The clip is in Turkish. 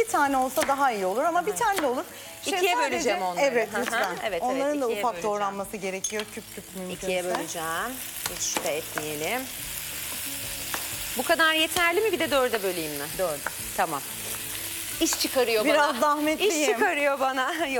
bir tane olsa daha iyi olur ama bir tane de olur. İkiye sadece- böleceğim onları. Evet Hı hı. lütfen. Evet, Onların da ikiye ufak böleceğim. doğranması gerekiyor küp küp mümkünse. İkiye böleceğim. Hiç şüphe etmeyelim. Bu kadar yeterli mi? Bir de 4'e böleyim mi? 4. Tamam. İş çıkarıyor bana. Biraz zahmetliyim. İş çıkarıyor bana.